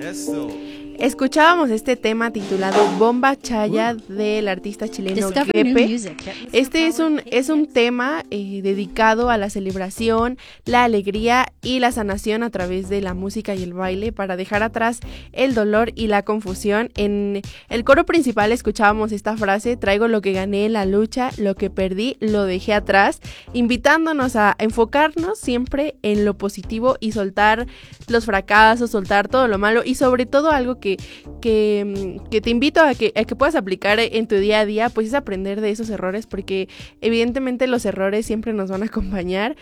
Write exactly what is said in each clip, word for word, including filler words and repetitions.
Escuchábamos este tema titulado Bomba Chaya del artista chileno Gepe. Este es un, es un tema eh, dedicado a la celebración, la alegría y la sanación a través de la música y el baile para dejar atrás el dolor y la confusión. En el coro principal escuchábamos esta frase: traigo lo que gané en la lucha, lo que perdí lo dejé atrás, invitándonos a enfocarnos siempre en lo positivo y soltar los fracasos, soltar todo lo malo y sobre todo algo que Que, que, que te invito a que, a que puedas aplicar en tu día a día, pues es aprender de esos errores, porque evidentemente los errores siempre nos van a acompañar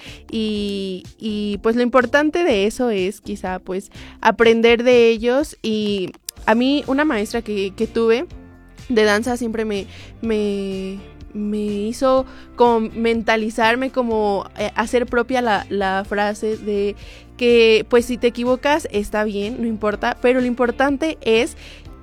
y, y pues lo importante de eso es quizá pues aprender de ellos. Y a mí una maestra que, que tuve de danza siempre me... me me hizo como mentalizarme, como eh, hacer propia la, la frase de que pues si te equivocas está bien, no importa, pero lo importante es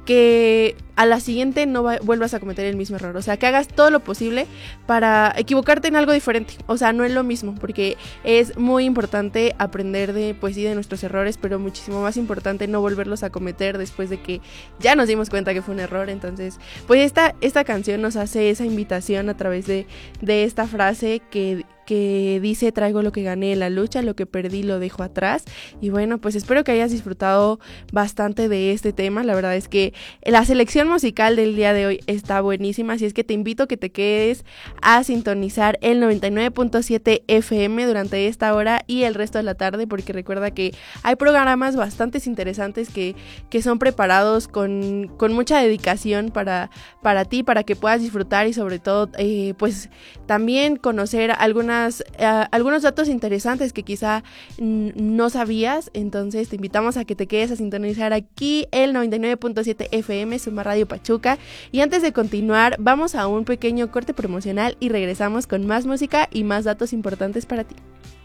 que a la siguiente no va, vuelvas a cometer el mismo error, o sea, que hagas todo lo posible para equivocarte en algo diferente, o sea, no es lo mismo, porque es muy importante aprender de, pues sí, de nuestros errores, pero muchísimo más importante no volverlos a cometer después de que ya nos dimos cuenta que fue un error. Entonces, pues esta, esta canción nos hace esa invitación a través de, de esta frase que que dice: traigo lo que gané en la lucha, lo que perdí lo dejo atrás. Y bueno, pues espero que hayas disfrutado bastante de este tema. La verdad es que la selección musical del día de hoy está buenísima, así es que te invito a que te quedes a sintonizar el noventa y nueve punto siete F M durante esta hora y el resto de la tarde, porque recuerda que hay programas bastante interesantes que, que son preparados con, con mucha dedicación para, para ti, para que puedas disfrutar y sobre todo eh, pues también conocer algunas Uh, algunos datos interesantes que quizá n- no sabías. Entonces te invitamos a que te quedes a sintonizar aquí el noventa y nueve punto siete F M, Suma Radio Pachuca. Y antes de continuar, vamos a un pequeño corte promocional y regresamos con más música y más datos importantes para ti.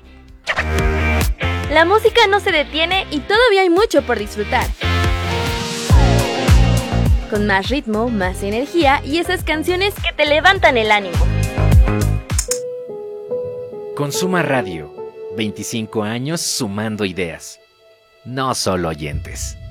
La música no se detiene y todavía hay mucho por disfrutar. Con más ritmo, más energía y esas canciones que te levantan el ánimo. Consuma Radio, veinticinco años sumando ideas, no solo oyentes.